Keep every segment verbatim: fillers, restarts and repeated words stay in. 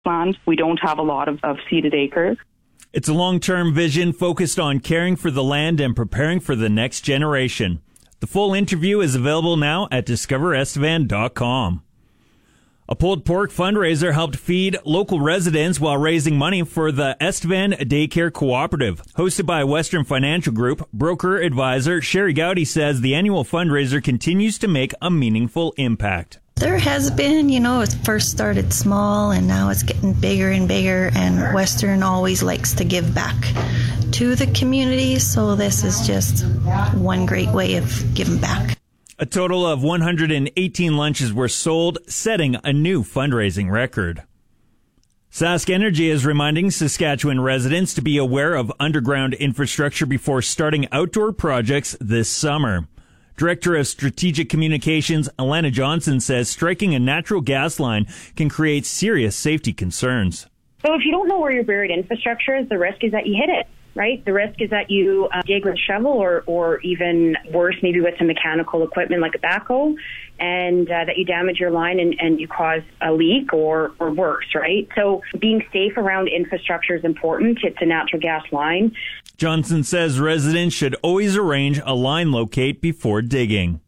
land. We don't have a lot of, of seeded acres. It's a long-term vision focused on caring for the land and preparing for the next generation. The full interview is available now at discover estevan dot com. A pulled pork fundraiser helped feed local residents while raising money for the Estevan Daycare Cooperative. Hosted by Western Financial Group, broker advisor Sherry Gowdy says the annual fundraiser continues to make a meaningful impact. There has been, you know, it first started small and now it's getting bigger and bigger, and Western always likes to give back to the community, so this is just one great way of giving back. A total of one hundred eighteen lunches were sold, setting a new fundraising record. Sask Energy is reminding Saskatchewan residents to be aware of underground infrastructure before starting outdoor projects this summer. Director of Strategic Communications, Alana Johnson, says striking a natural gas line can create serious safety concerns. So if you don't know where your buried infrastructure is, the risk is that you hit it, right? The risk is that you uh, dig with a shovel or, or even worse, maybe with some mechanical equipment like a backhoe, and uh, that you damage your line and, and you cause a leak or, or worse, right? So being safe around infrastructure is important. It's a natural gas line. Johnson says residents should always arrange a line locate before digging.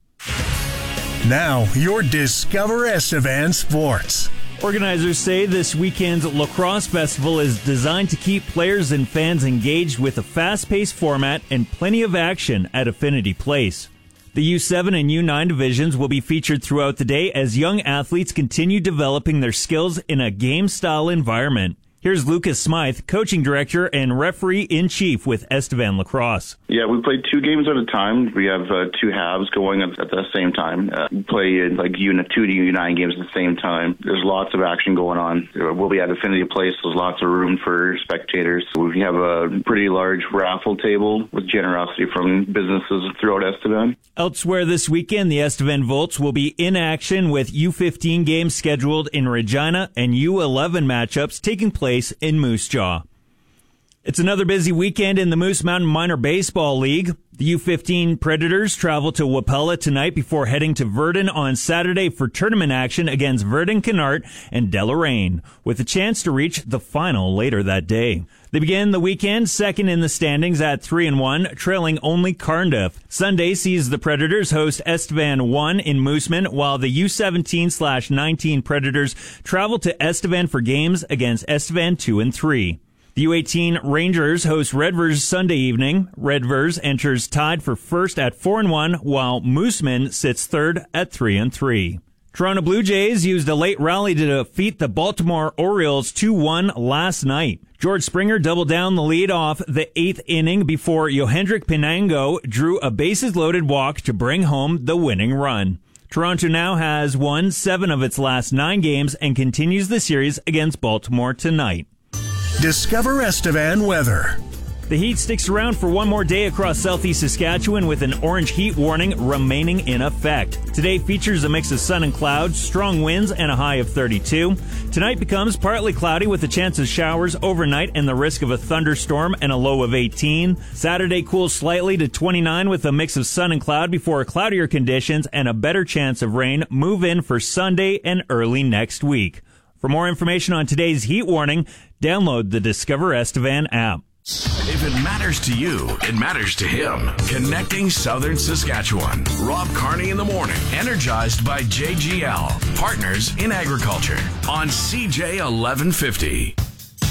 Now, your Discover Estevan Sports. Organizers say this weekend's lacrosse festival is designed to keep players and fans engaged with a fast-paced format and plenty of action at Affinity Place. The U seven and U nine divisions will be featured throughout the day as young athletes continue developing their skills in a game-style environment. Here's Lucas Smythe, coaching director and referee-in-chief with Estevan Lacrosse. Yeah, we play two games at a time. We have uh, two halves going at, at the same time. Uh, we play uh, like U two to U nine games at the same time. There's lots of action going on. We'll be at Affinity Place. There's lots of room for spectators. We have a pretty large raffle table with generosity from businesses throughout Estevan. Elsewhere this weekend, the Estevan Volts will be in action with U fifteen games scheduled in Regina and U eleven matchups taking place in Moose Jaw. It's another busy weekend in the Moose Mountain Minor Baseball League. The U fifteen Predators travel to Wapella tonight before heading to Virden on Saturday for tournament action against Virden Canart and Deloraine, with a chance to reach the final later that day. They begin the weekend second in the standings at three and one, trailing only Cardiff. Sunday sees the Predators host Estevan one in Mooseman, while the U seventeen slash nineteen Predators travel to Estevan for games against Estevan two and three. The U eighteen Rangers host Redvers Sunday evening. Redvers enters tied for first at four and one, while Mooseman sits third at three and three. Toronto Blue Jays used a late rally to defeat the Baltimore Orioles two one last night. George Springer doubled down the lead off the eighth inning before Yohendrick Pinango drew a bases-loaded walk to bring home the winning run. Toronto now has won seven of its last nine games and continues the series against Baltimore tonight. Discover Estevan weather. The heat sticks around for one more day across southeast Saskatchewan with an orange heat warning remaining in effect. Today features a mix of sun and clouds, strong winds, and a high of thirty-two. Tonight becomes partly cloudy with a chance of showers overnight and the risk of a thunderstorm and a low of eighteen. Saturday cools slightly to twenty-nine with a mix of sun and cloud before cloudier conditions and a better chance of rain move in for Sunday and early next week. For more information on today's heat warning, download the Discover Estevan app. If it matters to you, it matters to him. Connecting Southern Saskatchewan. Rob Carney in the morning. Energized by J G L. Partners in Agriculture. On C J eleven fifty.